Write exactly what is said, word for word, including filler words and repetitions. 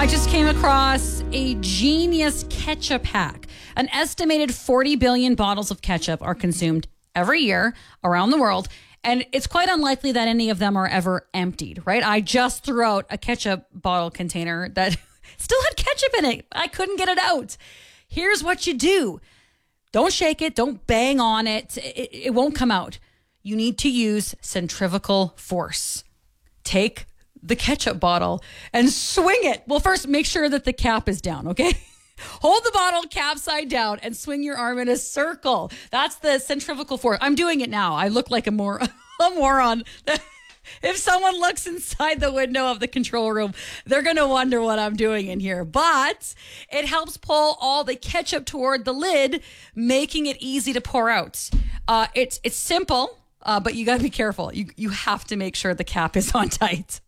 just came across a genius ketchup hack. An estimated forty billion bottles of ketchup are consumed every year around the world, and it's quite unlikely that any of them are ever emptied, right? I just threw out a ketchup bottle container that still had ketchup in it. I couldn't get it out. Here's what you do. Don't shake it. Don't bang on it. It, it won't come out. You need to use centrifugal force. Take the ketchup bottle and swing it. Well, first, make sure that the cap is down, okay? Hold the bottle cap side down and swing your arm in a circle. That's the centrifugal force. I'm doing it now. I look like a, mor- a moron. If someone looks inside the window of the control room, they're going to wonder what I'm doing in here. But it helps pull all the ketchup toward the lid, making it easy to pour out. Uh, it's it's simple, uh, but you got to be careful. You, you have to make sure the cap is on tight.